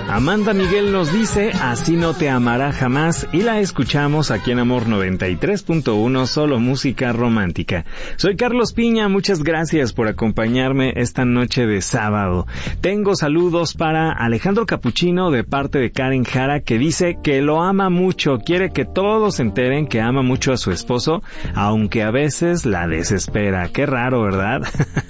Amanda Miguel nos dice, así no te amará jamás, y la escuchamos aquí en Amor 93.1, solo música romántica. Soy Carlos Piña, muchas gracias por acompañarme esta noche de sábado. Tengo saludos para Alejandro Capuchino de parte de Karen Jara, que dice que lo ama mucho, quiere que todos se enteren que ama mucho a su esposo, aunque a veces la desespera. Qué raro, ¿verdad?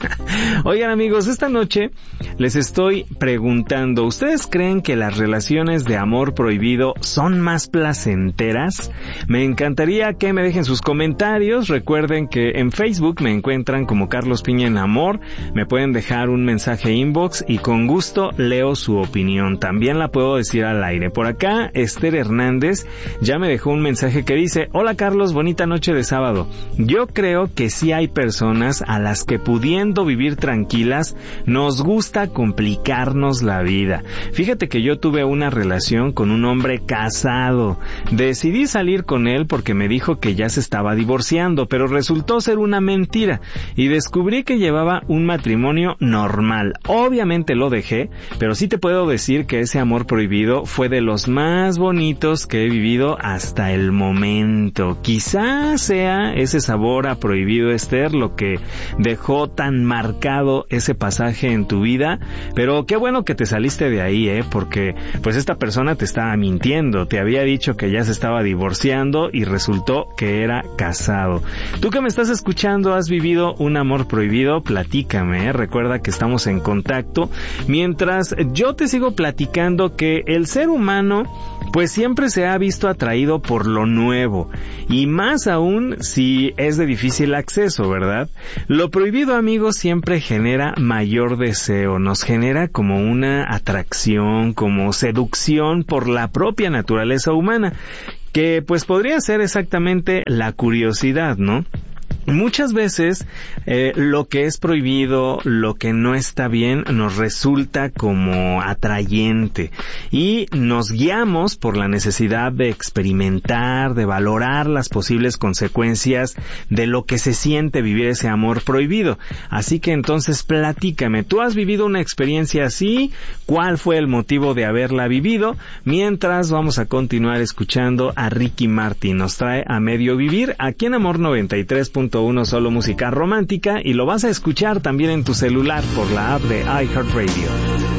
Oigan, amigos, esta noche les estoy preguntando, ¿ustedes creen que las relaciones de amor prohibido son más placenteras? Me encantaría que me dejen sus comentarios. Recuerden que en Facebook me encuentran como Carlos Piña en Amor. Me pueden dejar un mensaje inbox y con gusto leo su opinión. También la puedo decir al aire. Por acá, Esther Hernández ya me dejó un mensaje que dice: hola Carlos, bonita noche de sábado. Yo creo que sí hay personas a las que, pudiendo vivir tranquilas, nos gusta complicarnos la vida. Fíjate que yo tuve una relación con un hombre casado. Decidí salir con él porque me dijo que ya se estaba divorciando, pero resultó ser una mentira y descubrí que llevaba un matrimonio normal. Obviamente lo dejé, pero sí te puedo decir que ese amor prohibido fue de los más bonitos que he vivido hasta el momento. Quizás sea ese sabor a prohibido, Esther, lo que dejó tan marcado ese pasaje en tu vida, pero qué bueno que te saliste de ahí, porque pues esta persona te estaba mintiendo, te había dicho que ya se estaba divorciando y resultó que era casado. Tú que me estás escuchando, ¿has vivido un amor prohibido? Platícame, recuerda que estamos en contacto, mientras yo te sigo platicando que el ser humano pues siempre se ha visto atraído por lo nuevo, y más aún si es de difícil acceso, ¿verdad? Lo prohibido, amigos, siempre genera mayor deseo, nos genera como una atracción, como seducción por la propia naturaleza humana, que pues podría ser exactamente la curiosidad, ¿no? Muchas veces lo que es prohibido, lo que no está bien, nos resulta como atrayente y nos guiamos por la necesidad de experimentar, de valorar las posibles consecuencias de lo que se siente vivir ese amor prohibido. Así que entonces platícame, ¿tú has vivido una experiencia así? ¿Cuál fue el motivo de haberla vivido? Mientras vamos a continuar escuchando a Ricky Martin, nos trae A Medio Vivir aquí en Amor 93.1, solo música romántica, y lo vas a escuchar también en tu celular por la app de iHeartRadio.